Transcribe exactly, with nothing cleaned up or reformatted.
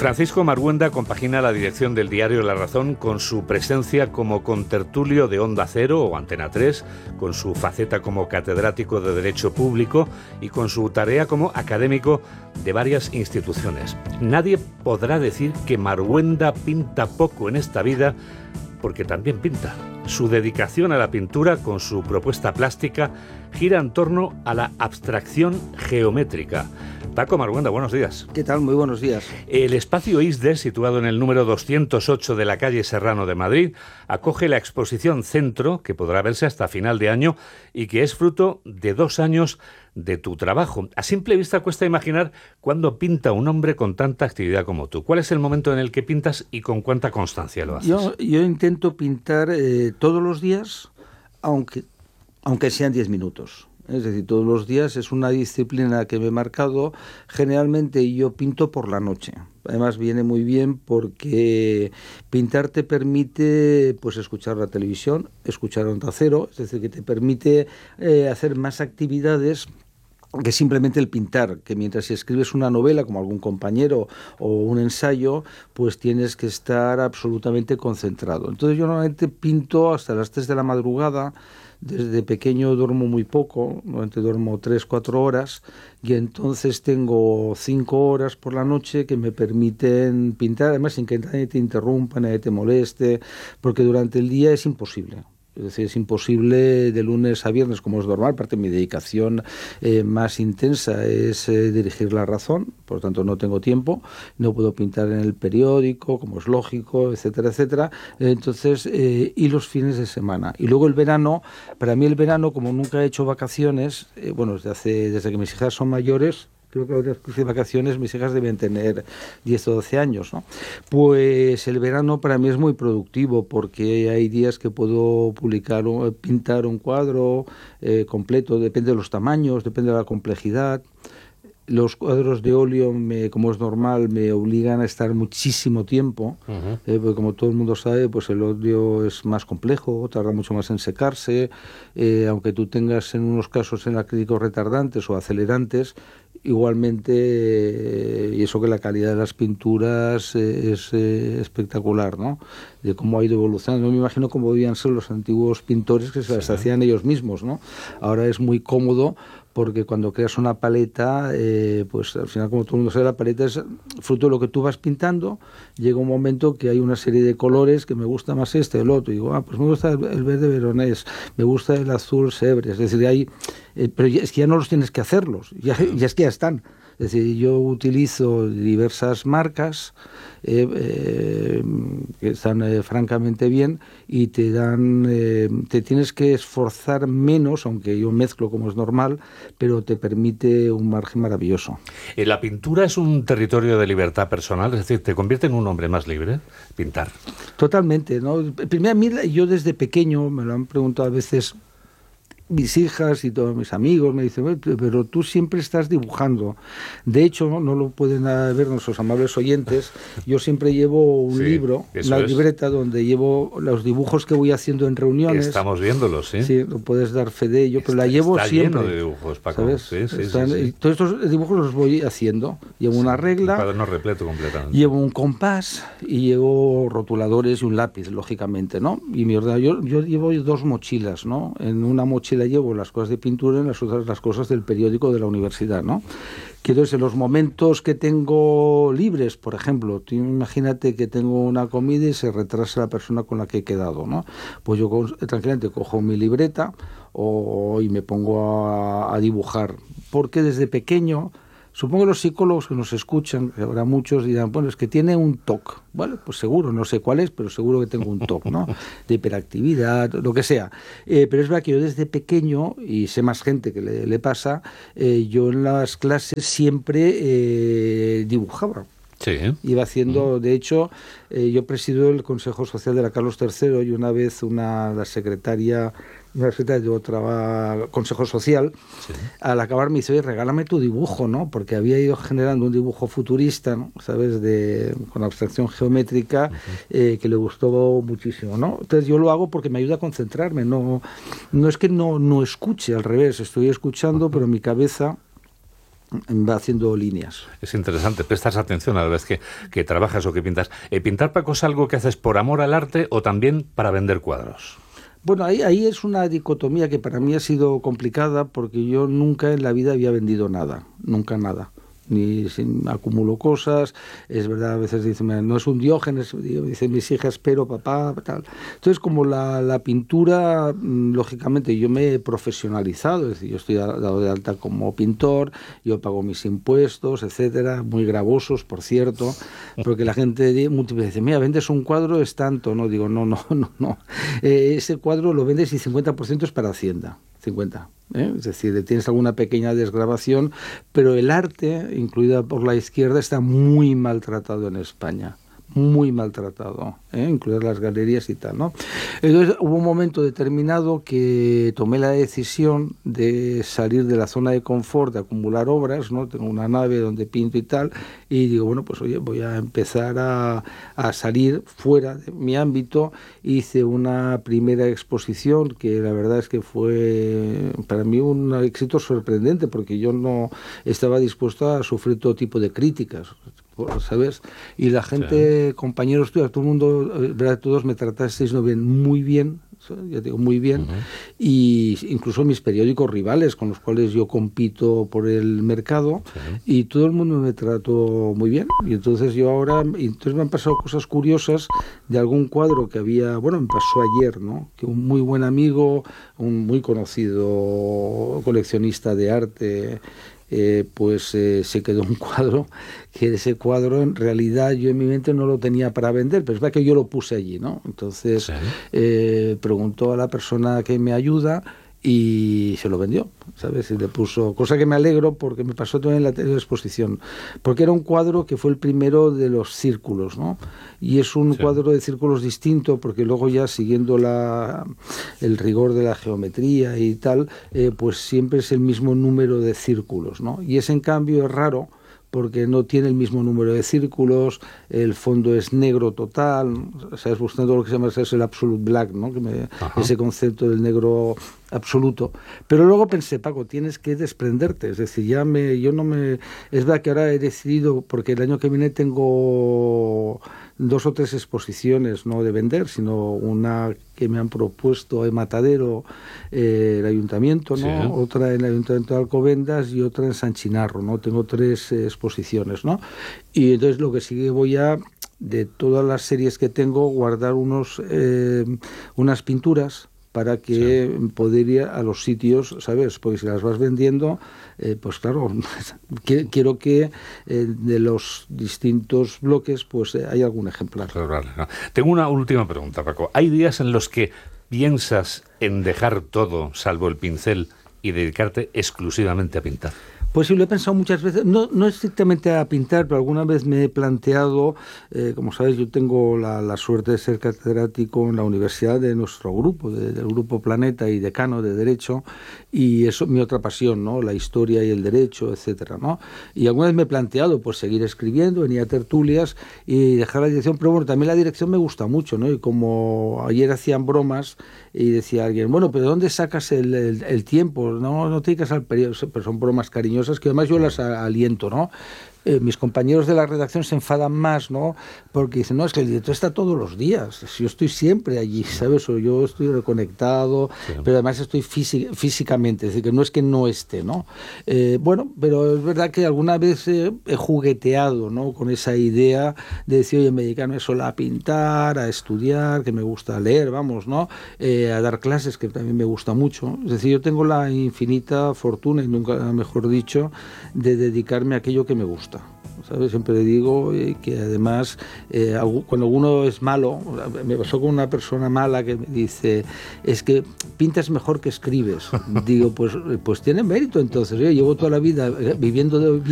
Francisco Marguenda compagina la dirección del diario La Razón con su presencia como contertulio de Onda Cero o Antena tres, con su faceta como catedrático de Derecho Público y con su tarea como académico de varias instituciones. Nadie podrá decir que Marguenda pinta poco en esta vida, porque también pinta. Su dedicación a la pintura, con su propuesta plástica, gira en torno a la abstracción geométrica. Paco Marguenda, buenos días. ¿Qué tal? Muy buenos días. El espacio ISDE, situado en el número doscientos ocho de la calle Serrano de Madrid, acoge la exposición Centro, que podrá verse hasta final de año y que es fruto de dos años de tu trabajo. A simple vista cuesta imaginar cuándo pinta un hombre con tanta actividad como tú. ¿Cuál es el momento en el que pintas y con cuánta constancia lo haces? Yo, yo intento pintar eh, todos los días, aunque, aunque sean diez minutos. Es decir, todos los días es una disciplina que me he marcado. Generalmente yo pinto por la noche. Además viene muy bien porque pintar te permite pues escuchar la televisión, escuchar Onda Cero, es decir, que te permite eh, hacer más actividades que simplemente el pintar, que mientras si escribes una novela como algún compañero o un ensayo, pues tienes que estar absolutamente concentrado. Entonces yo normalmente pinto hasta las tres de la madrugada. Desde pequeño duermo muy poco, normalmente duermo tres, cuatro horas, y entonces tengo cinco horas por la noche que me permiten pintar, además sin que nadie te interrumpa, nadie te moleste, porque durante el día es imposible. Es decir, es imposible de lunes a viernes, como es normal. Parte de mi dedicación eh, más intensa es eh, dirigir La Razón, por lo tanto no tengo tiempo, no puedo pintar en el periódico, como es lógico, etcétera, etcétera. Entonces, eh, y los fines de semana. Y luego el verano, para mí el verano, como nunca he hecho vacaciones, eh, bueno, desde, hace, desde que mis hijas son mayores, creo que después de vacaciones mis hijas deben tener diez o doce años, ¿no? Pues el verano para mí es muy productivo porque hay días que puedo publicar, o pintar un cuadro eh, completo, depende de los tamaños, depende de la complejidad. Los cuadros de óleo, me, como es normal, me obligan a estar muchísimo tiempo, uh-huh. eh, porque como todo el mundo sabe, pues el óleo es más complejo, tarda mucho más en secarse, eh, aunque tú tengas en unos casos en acrílicos retardantes o acelerantes, igualmente, eh, y eso que la calidad de las pinturas eh, es eh, espectacular, ¿no? De cómo ha ido evolucionando. No me imagino cómo debían ser los antiguos pintores que se las sí. hacían ellos mismos, ¿no? Ahora es muy cómodo porque cuando creas una paleta, eh, pues al final, como todo el mundo sabe, la paleta es fruto de lo que tú vas pintando. Llega un momento que hay una serie de colores que me gusta más este, el otro. Y digo, ah, pues me gusta el, el verde veronés, me gusta el azul Sèvres. Es decir, hay, eh, pero ya, es que ya no los tienes que hacerlos, ya, ya es que ya están. Es decir, yo utilizo diversas marcas eh, eh, que están eh, francamente bien y te dan, eh, te tienes que esforzar menos, aunque yo mezclo como es normal, pero te permite un margen maravilloso. Eh, ¿La pintura es un territorio de libertad personal? Es decir, ¿te convierte en un hombre más libre pintar? Totalmente, ¿no? Primero, a mí, yo desde pequeño, me lo han preguntado a veces mis hijas y todos mis amigos, me dicen, pero tú siempre estás dibujando. De hecho, no, no lo pueden ver nuestros amables oyentes, yo siempre llevo un sí, libro, una es. libreta donde llevo los dibujos que voy haciendo en reuniones. Estamos viéndolos, ¿sí? Sí, lo puedes dar fe de ello, pero está, la llevo está siempre. Lleno de dibujos, Paco. ¿Sabes? Sí, sí, Están, sí, sí. Todos estos dibujos los voy haciendo. Llevo sí, una regla, un cuaderno repleto completamente. Llevo un compás y llevo rotuladores y un lápiz, lógicamente, ¿no? Y mi ordenador, yo, yo llevo dos mochilas, ¿no? En una mochila llevo las cosas de pintura, en las otras las cosas del periódico de la universidad, ¿no? Quiero decir, en los momentos que tengo libres, por ejemplo, tú imagínate que tengo una comida y se retrasa la persona con la que he quedado, ¿no? Pues yo tranquilamente cojo mi libreta o, y me pongo a, a dibujar, porque desde pequeño, supongo que los psicólogos que nos escuchan, que habrá muchos, dirán, bueno, es que tiene un T O C. Bueno, pues seguro, no sé cuál es, pero seguro que tengo un T O C, ¿no? De hiperactividad, lo que sea. Eh, pero es verdad que yo desde pequeño, y sé más gente que le, le pasa, eh, yo en las clases siempre eh, dibujaba. Sí. Iba haciendo, de hecho, eh, yo presido el Consejo Social de la Carlos tercero y una vez una la secretaria, una secretaria de otra Consejo Social, sí. al acabar me dice, oye, regálame tu dibujo, ¿no? Porque había ido generando un dibujo futurista, ¿no? ¿Sabes? De, con abstracción geométrica, uh-huh. eh, que le gustó muchísimo, ¿no? Entonces yo lo hago porque me ayuda a concentrarme, no, no es que no, no escuche, al revés, estoy escuchando, uh-huh. pero mi cabeza va haciendo líneas. Es interesante, prestas atención a la vez que, que trabajas o que pintas. Eh, ¿Pintar, Paco, es algo que haces por amor al arte o también para vender cuadros? Bueno, ahí, ahí es una dicotomía que para mí ha sido complicada porque yo nunca en la vida había vendido nada, nunca nada. Ni sin, acumulo cosas, es verdad, a veces dicen, no es un Diógenes, dicen mis hijas, pero papá, tal. Entonces, como la, la pintura, lógicamente, yo me he profesionalizado, es decir, yo estoy dado de alta como pintor, yo pago mis impuestos, etcétera, muy gravosos, por cierto, porque la gente muchas veces dice, mira, vendes un cuadro, es tanto, no, digo, no, no, no, no, eh, ese cuadro lo vendes y cincuenta por ciento es para Hacienda. cincuenta, ¿eh? Es decir, tienes alguna pequeña desgravación, pero el arte, incluida por la izquierda, está muy maltratado en España, muy maltratado, ¿eh? Incluidas las galerías y tal, ¿no? Entonces hubo un momento determinado que tomé la decisión de salir de la zona de confort, de acumular obras, ¿no? Tengo una nave donde pinto y tal, y digo, bueno, pues oye, voy a empezar a, a salir fuera de mi ámbito. Hice una primera exposición que la verdad es que fue para mí un éxito sorprendente, porque yo no estaba dispuesto a sufrir todo tipo de críticas, ¿sabes? Y la gente, sí, compañeros tuyos, todo el mundo, ¿verdad? Todos me tratasteis no bien, muy bien, ya digo, muy bien, uh-huh. Y incluso mis periódicos rivales con los cuales yo compito por el mercado, sí, y todo el mundo me trató muy bien. Y entonces yo ahora, entonces me han pasado cosas curiosas de algún cuadro que había, bueno, me pasó ayer, ¿no? Que un muy buen amigo, un muy conocido coleccionista de arte, Eh, pues eh, se quedó un cuadro, que ese cuadro en realidad yo en mi mente no lo tenía para vender, pero es verdad que yo lo puse allí, ¿no? Entonces, sí, eh, preguntó a la persona que me ayuda y se lo vendió, ¿sabes? Y le puso, cosa que me alegro porque me pasó también en la exposición, porque era un cuadro que fue el primero de los círculos, ¿no? Y es un, sí, cuadro de círculos distinto, porque luego ya siguiendo la, el rigor de la geometría y tal, eh, pues siempre es el mismo número de círculos, ¿no? Y ese en cambio es raro, porque no tiene el mismo número de círculos, el fondo es negro total, ¿sabes? Buscando lo que se llama es el absolute black, ¿no? Que me, ese concepto del negro absoluto. Pero luego pensé, Paco, tienes que desprenderte, es decir, ya me, yo no me... Es verdad que ahora he decidido, porque el año que viene tengo dos o tres exposiciones, no de vender, sino una que me han propuesto en Matadero, eh, el ayuntamiento, ¿no? Sí. Otra en el ayuntamiento de Alcobendas y otra en San Chinarro, ¿no? Tengo tres eh, exposiciones, ¿no? Y entonces lo que sigue voy a, de todas las series que tengo, guardar unos eh, unas pinturas para que, sí, poder ir a los sitios, ¿sabes? Porque si las vas vendiendo, eh, pues claro, quiero que eh, de los distintos bloques pues eh, hay algún ejemplar. Claro, claro. Tengo una última pregunta, Paco. ¿Hay días en los que piensas en dejar todo, salvo el pincel, y dedicarte exclusivamente a pintar? Pues sí, lo he pensado muchas veces, no, no estrictamente a pintar, pero alguna vez me he planteado, eh, como sabes, yo tengo la, la suerte de ser catedrático en la universidad de nuestro grupo, de, del Grupo Planeta, y decano de Derecho, y eso es mi otra pasión, ¿no? La historia y el derecho, etcétera, ¿no? Y alguna vez me he planteado, pues, seguir escribiendo, venir a tertulias y dejar la dirección, pero bueno, también la dirección me gusta mucho, ¿no? Y como ayer hacían bromas y decía alguien, bueno, pero ¿dónde sacas el, el, el tiempo? No, no te dedicas al periodo, pero son bromas cariñosas que además yo las aliento, ¿no? Eh, mis compañeros de la redacción se enfadan más, ¿no? Porque dicen, no, es que el director está todos los días, yo estoy siempre allí, ¿sabes? O yo estoy reconectado, sí, pero además estoy físic físicamente, es decir, que no es que no esté, ¿no? Eh, bueno, pero es verdad que alguna vez eh, he jugueteado, ¿no? Con esa idea de decir, oye, me dedicarme solo a pintar, a estudiar, que me gusta leer, vamos, ¿no? Eh, a dar clases, que también me gusta mucho. Es decir, yo tengo la infinita fortuna, y nunca mejor dicho, de dedicarme a aquello que me gusta. ¿Sabes? Siempre digo eh, que además eh, cuando uno es malo, me pasó con una persona mala que me dice, es que pintas mejor que escribes. Digo, pues, pues tiene mérito entonces, yo llevo toda la vida viviendo de